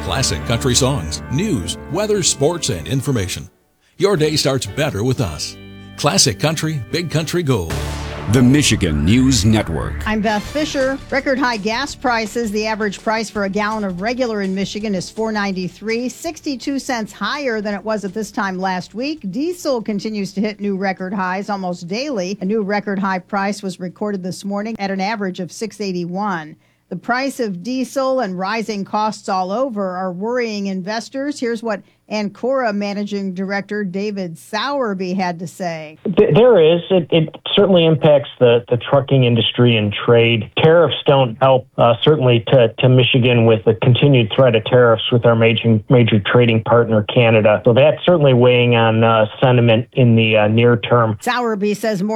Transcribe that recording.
Classic country songs, news, weather, sports, and information. Your day starts better with us. Classic Country, Big Country Gold. The Michigan News Network. I'm Beth Fisher. Record high gas prices. The average price for a gallon of regular in Michigan is $4.93, 62 cents higher than it was at this time last week. Diesel continues to hit new record highs almost daily. A new record high price was recorded this morning at an average of $6.81. The price of diesel and rising costs all over are worrying investors. Here's what Ancora Managing Director David Sowerby had to say. There is. It certainly impacts the trucking industry and trade. Tariffs don't help, certainly to Michigan with the continued threat of tariffs with our major trading partner, Canada. So that's certainly weighing on sentiment in the near term. Sowerby says more